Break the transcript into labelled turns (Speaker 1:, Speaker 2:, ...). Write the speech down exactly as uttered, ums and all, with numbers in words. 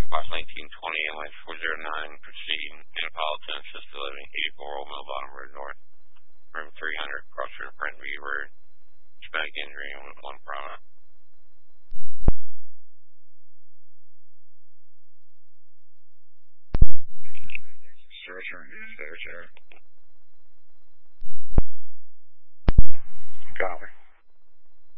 Speaker 1: Box nineteen twenty, M I four zero nine, proceed. Neapolitan, assisted living, eighty-four Old Mill Bottom Road North. Room three hundred, crossroad Brent V Road. Traumatic injury on one prominent.
Speaker 2: Search her, search her. Copy.